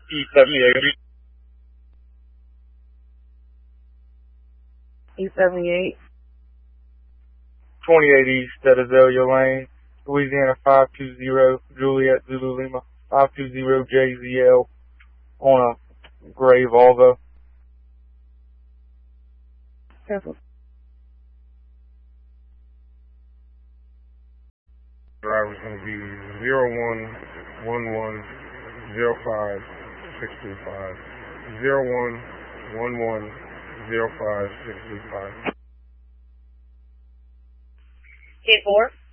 E78. E78. 28 East at Azalea Lane, Louisiana 520, Juliet Zulu Lima, 520 JZL on a gray Volvo. Careful. Driver's going to be 01110565. 01110565. K4.